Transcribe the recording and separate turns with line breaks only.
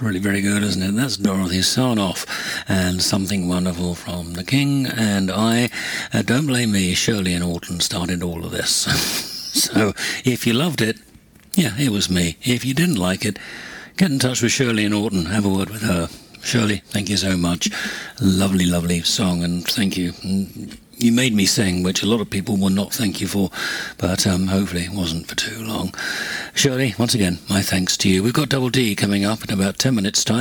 really very good, isn't it? That's Dorothy Sarnoff and Something Wonderful from the King. And don't blame me, Shirley and Orton started all of this. So if you loved it, yeah, it was me. If you didn't like it, get in touch with Shirley and Orton, have a word with her. Shirley, thank you so much. Lovely, lovely song, and thank you. You made me sing, which a lot of people will not thank you for, but hopefully it wasn't for too long. Shirley, once again, my thanks to you. We've got Double D coming up in about 10 minutes' time.